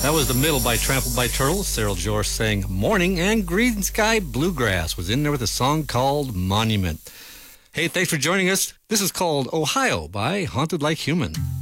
That was The Middle by Trampled by Turtles. Cyril George sang Morning, and Green Sky Bluegrass was in there with a song called Monument. Hey, thanks for joining us. This is called Ohio by Haunted Like Human.